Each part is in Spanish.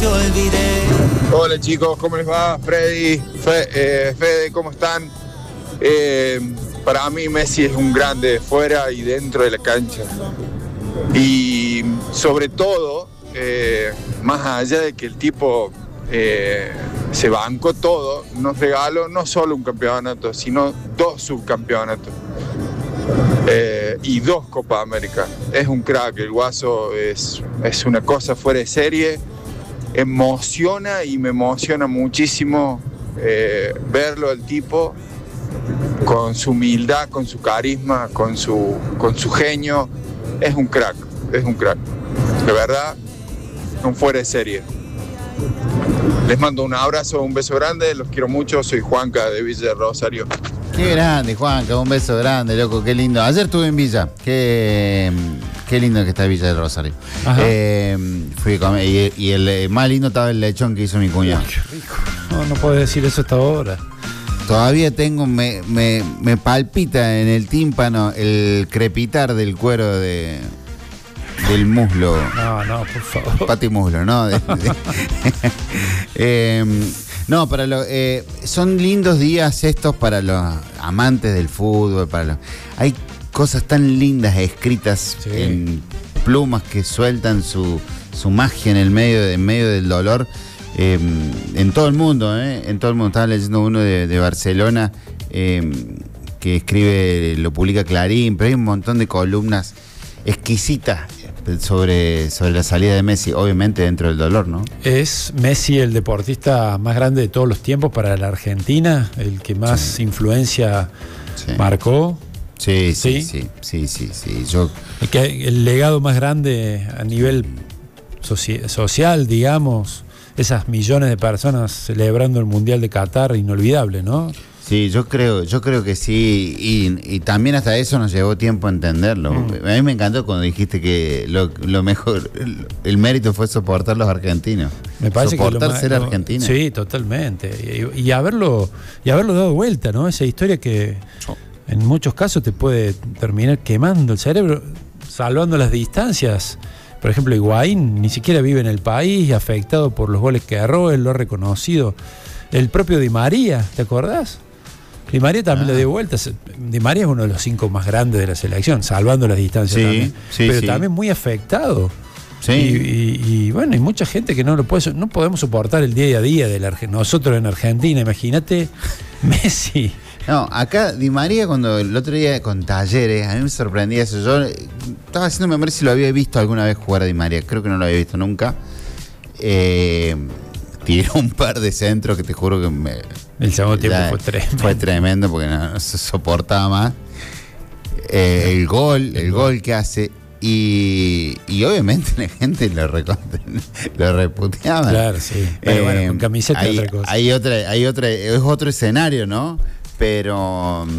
te olvidé. Hola chicos, ¿cómo les va? Freddy, Fede, ¿cómo están? Para mí Messi es un grande fuera y dentro de la cancha. Y sobre todo, más allá de que el tipo se bancó todo, nos regaló no solo un campeonato, sino 2 subcampeonatos. Y 2 Copa América. Es un crack, el Guaso es una cosa fuera de serie. Emociona y me emociona muchísimo verlo al tipo con su humildad, con su carisma, con su genio. Es un crack, de verdad, un fuera de serie. Les mando un abrazo, un beso grande, los quiero mucho, soy Juanca de Villa de Rosario. Qué grande, Juanca, un beso grande, loco, qué lindo. Ayer estuve en Villa, qué lindo que está Villa del Rosario. Fui a comer y el más lindo estaba el lechón que hizo mi cuñado. Qué rico. No puedes decir eso hasta ahora. Todavía tengo, me palpita en el tímpano el crepitar del cuero del muslo. No, por favor. Pati muslo, ¿no? No, son lindos días estos para los amantes del fútbol, hay cosas tan lindas escritas en plumas que sueltan su magia en medio del dolor. En todo el mundo, en todo el mundo. Estaba leyendo uno de Barcelona que escribe, lo publica Clarín, pero hay un montón de columnas exquisitas sobre la salida de Messi, obviamente dentro del dolor, ¿no? ¿Es Messi el deportista más grande de todos los tiempos para la Argentina? ¿El que más influencia marcó? Sí. El legado más grande a nivel social, digamos, esas millones de personas celebrando el Mundial de Qatar, inolvidable, ¿no? Sí, yo creo que sí, y también hasta eso nos llevó tiempo a entenderlo. A mí me encantó cuando dijiste que lo mejor, el mérito fue soportar los argentinos. Me parece soportar que ser argentino. Sí, totalmente. Y haberlo dado vuelta, ¿no? Esa historia que en muchos casos te puede terminar quemando el cerebro, salvando las distancias. Por ejemplo, Higuaín ni siquiera vive en el país, afectado por los goles que erró, él lo ha reconocido. El propio Di María, ¿te acordás? Di María también le dio vueltas. Di María es uno de los 5 más grandes de la selección, salvando las distancias también. Pero también muy afectado. Sí. Y bueno, hay mucha gente que no podemos soportar el día a día nosotros en Argentina. Imagínate Messi. No, acá Di María, cuando el otro día con Talleres, a mí me sorprendía eso. Yo estaba haciendo memoria si lo había visto alguna vez jugar a Di María. Creo que no lo había visto nunca. Tiró un par de centros que te juro que el segundo tiempo fue tremendo porque no se soportaba más. El gol que hace y obviamente la gente lo reputeaba. Claro, sí. Pero bueno, con camiseta hay otra cosa. Es otro escenario, ¿no? Pero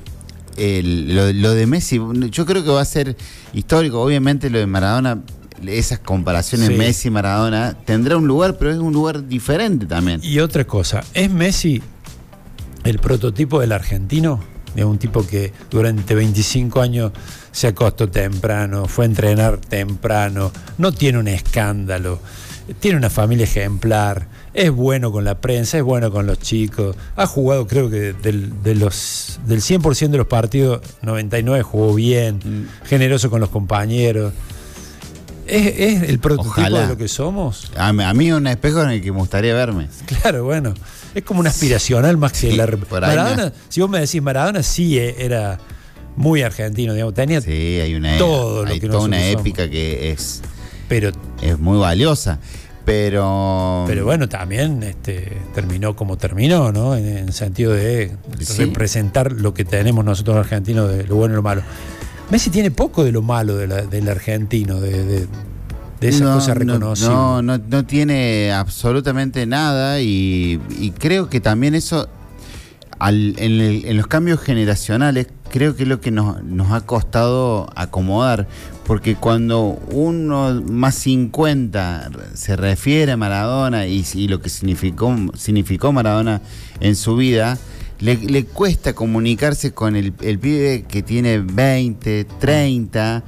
lo de Messi, yo creo que va a ser histórico. Obviamente lo de Maradona, esas comparaciones Messi-Maradona tendrá un lugar, pero es un lugar diferente también. Y otra cosa, ¿es Messi el prototipo del argentino? De un tipo que durante 25 años se acostó temprano, fue a entrenar temprano, no tiene un escándalo, tiene una familia ejemplar, es bueno con la prensa, es bueno con los chicos, ha jugado, creo que del 100% de los partidos, 99 jugó bien, generoso con los compañeros. ¿Es el prototipo de lo que somos? A mí es un espejo en el que me gustaría verme. Claro, bueno. Es como un aspiracional más que la Maradona. Si vos me decís Maradona, sí era muy argentino, digamos. Tenía todo lo que toda una somos. épica que es muy valiosa. Pero bueno, también terminó como terminó, ¿no? En el sentido de representar lo que tenemos nosotros los argentinos, de lo bueno y lo malo. Messi tiene poco de lo malo del argentino, de esas cosas reconocidas. No tiene absolutamente nada y creo que también eso, en los cambios generacionales, creo que es lo que nos ha costado acomodar, porque cuando uno más 50 se refiere a Maradona y lo que significó Maradona en su vida, le cuesta comunicarse con el pibe que tiene 20, 30,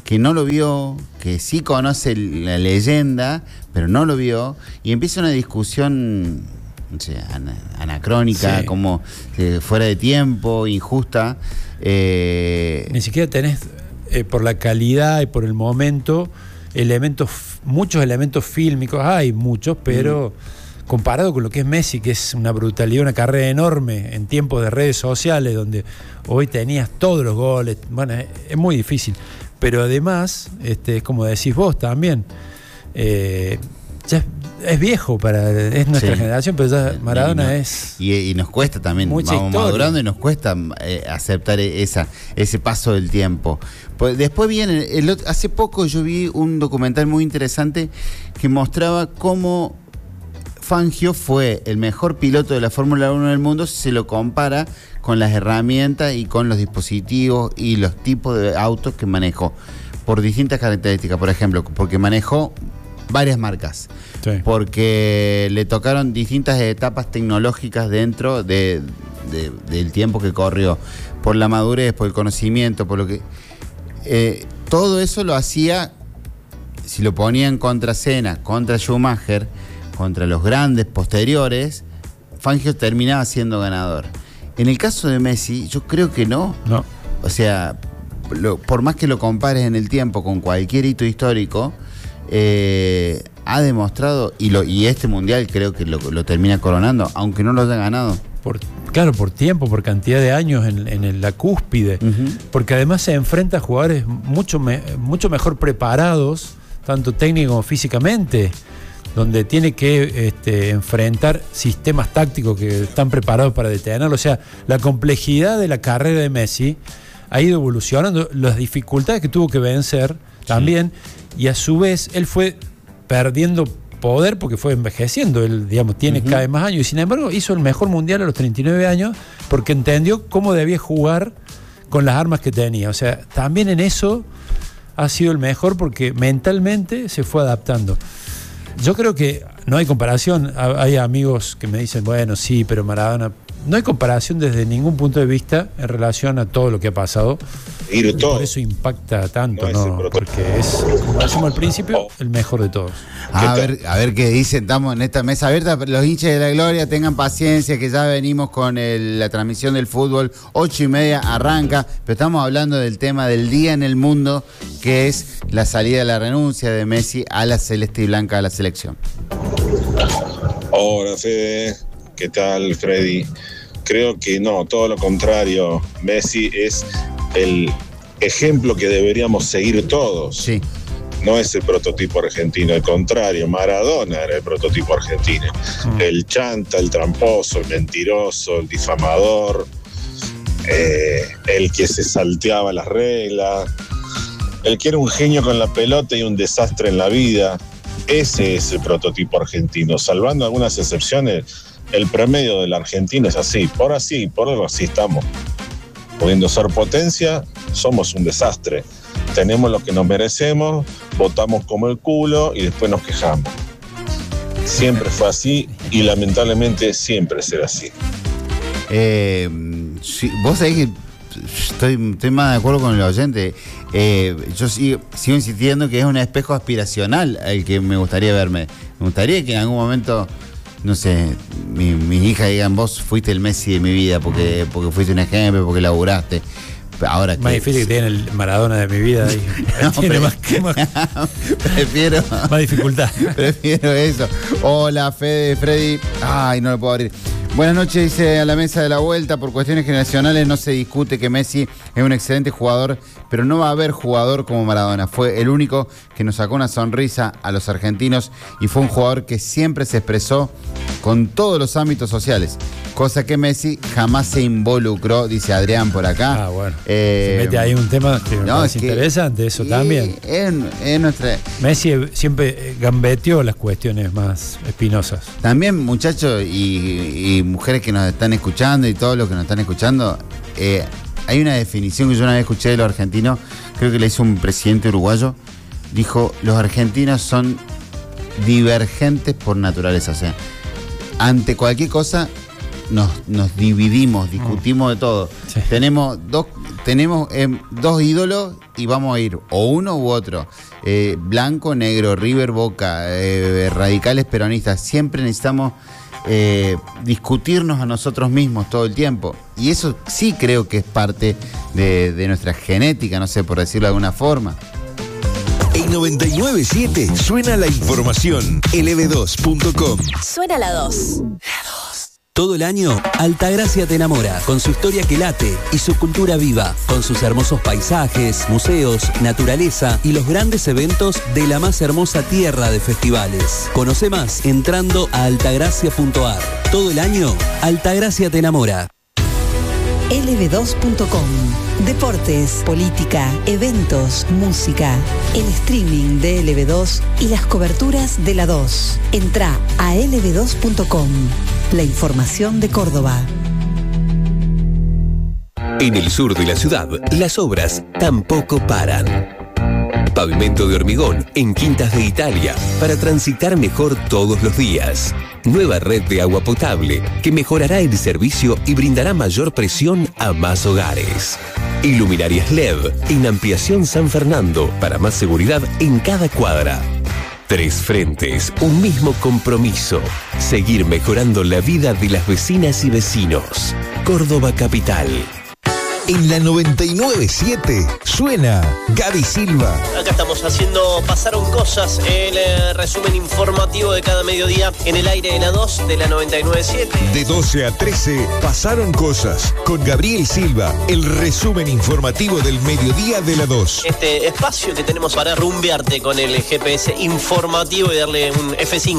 que no lo vio, que sí conoce la leyenda, pero no lo vio, y empieza una discusión, no sé, anacrónica, Sí. como fuera de tiempo, injusta. Ni siquiera tenés, por la calidad y por el momento, muchos elementos fílmicos, hay muchos, pero comparado con lo que es Messi, que es una brutalidad, una carrera enorme en tiempos de redes sociales, donde hoy tenías todos los goles, bueno, es muy difícil. Pero además, como decís vos también, ya es viejo, es nuestra generación, pero ya Maradona es... Y nos cuesta también, mucha vamos historia. madurando y nos cuesta aceptar ese paso del tiempo. Pues después viene, hace poco yo vi un documental muy interesante que mostraba cómo Fangio fue el mejor piloto de la Fórmula 1 del mundo si se lo compara con las herramientas y con los dispositivos y los tipos de autos que manejó, por distintas características. Por ejemplo, porque manejó varias marcas, Sí. porque le tocaron distintas etapas tecnológicas dentro del tiempo que corrió, por la madurez, por el conocimiento, por lo que... todo eso lo hacía, si lo ponían contra Senna, contra Schumacher, contra los grandes posteriores, Fangio terminaba siendo ganador. En el caso de Messi, yo creo que no. No. O sea, por más que lo compares en el tiempo con cualquier hito histórico, ha demostrado, y este mundial creo que lo termina coronando, aunque no lo haya ganado. Claro, por tiempo, por cantidad de años en la cúspide, porque además se enfrenta a jugadores mucho mejor preparados, tanto técnico como físicamente, donde tiene que enfrentar sistemas tácticos que están preparados para detenerlo. O sea, la complejidad de la carrera de Messi ha ido evolucionando, las dificultades que tuvo que vencer también, y a su vez él fue perdiendo poder porque fue envejeciendo. Él, digamos, tiene cada vez más años, y sin embargo hizo el mejor mundial a los 39 años porque entendió cómo debía jugar con las armas que tenía. O sea, también en eso ha sido el mejor porque mentalmente se fue adaptando. Yo creo que no hay comparación. Hay amigos que me dicen, bueno, sí, pero Maradona... No hay comparación desde ningún punto de vista en relación a todo lo que ha pasado. Y por eso impacta tanto, ¿no? Porque es, como decimos al principio, el mejor de todos. A ver qué dicen. Estamos en esta mesa abierta. Los hinchas de la gloria, tengan paciencia, que ya venimos con la transmisión del fútbol. 8:30 arranca, pero estamos hablando del tema del día en el mundo, que es la salida de la renuncia de Messi a la celeste y blanca de la selección. Hola, Fede. ¿Qué tal, Freddy? Creo que no, todo lo contrario. Messi es el ejemplo que deberíamos seguir todos. Sí. No es el prototipo argentino, al contrario, Maradona era el prototipo argentino. El chanta, el tramposo, el mentiroso, el difamador, el que se salteaba las reglas, el que era un genio con la pelota y un desastre en la vida. Ese es el prototipo argentino, salvando algunas excepciones. El promedio del argentino es así, por algo así estamos. Pudiendo ser potencia, somos un desastre. Tenemos lo que nos merecemos, votamos como el culo y después nos quejamos. Siempre fue así y lamentablemente siempre será así. Sí, vos sabés que estoy más de acuerdo con el oyente. Yo sigo insistiendo que es un espejo aspiracional al que me gustaría verme. Me gustaría que en algún momento, no sé, mis hijas digan, vos fuiste el Messi de mi vida porque fuiste un ejemplo, porque laburaste. Ahora más difícil que tiene el Maradona de mi vida. No, tiene más prefiero más dificultad. Prefiero eso. Hola, Freddy. Ay, no lo puedo abrir. Buenas noches, dice a la mesa de la vuelta. Por cuestiones generacionales no se discute que Messi es un excelente jugador, pero no va a haber jugador como Maradona. Fue el único que nos sacó una sonrisa a los argentinos y fue un jugador que siempre se expresó con todos los ámbitos sociales, cosa que Messi jamás se involucró, dice Adrián por acá. Bueno. Se mete ahí un tema que me parece interesante, eso también. Es nuestra... Messi siempre gambeteó las cuestiones más espinosas. También, muchachos y mujeres que nos están escuchando y todos los que nos están escuchando, hay una definición que yo una vez escuché de los argentinos, creo que le hizo un presidente uruguayo, dijo, los argentinos son divergentes por naturaleza, o sea, ante cualquier cosa nos dividimos, discutimos de todo. Sí. Tenemos dos ídolos y vamos a ir o uno u otro. Blanco, negro, River, Boca, radicales, peronistas. Siempre necesitamos discutirnos a nosotros mismos todo el tiempo. Y eso sí creo que es parte de nuestra genética, no sé, por decirlo de alguna forma. En 99.7 suena la información. lb2.com. Suena la 2. Todo el año, Altagracia te enamora, con su historia que late y su cultura viva, con sus hermosos paisajes, museos, naturaleza y los grandes eventos de la más hermosa tierra de festivales. Conoce más entrando a altagracia.ar. Todo el año, Altagracia te enamora. lb2.com. Deportes, política, eventos, música, el streaming de LB2 y las coberturas de la 2. Entrá a lb2.com. La información de Córdoba. En el sur de la ciudad, las obras tampoco paran. Pavimento de hormigón en Quintas de Italia para transitar mejor todos los días. Nueva red de agua potable que mejorará el servicio y brindará mayor presión a más hogares. Iluminarias LED en Ampliación San Fernando para más seguridad en cada cuadra. 3 frentes, un mismo compromiso. Seguir mejorando la vida de las vecinas y vecinos. Córdoba Capital. En la 99.7 suena Gaby Silva. Acá estamos haciendo Pasaron Cosas, el resumen informativo de cada mediodía en el aire de la 2 de la 99.7. De 12 a 13 Pasaron Cosas con Gabriel Silva, el resumen informativo del mediodía de la 2. Este espacio que tenemos para rumbearte con el GPS informativo y darle un F5